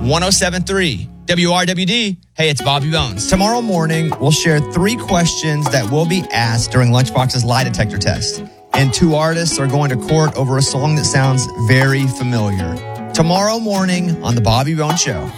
107.3 WRWD. Hey, it's Bobby Bones. Tomorrow morning, we'll share 3 questions that will be asked during Lunchbox's lie detector test. And 2 artists are going to court over a song that sounds very familiar. Tomorrow morning on The Bobby Bones Show.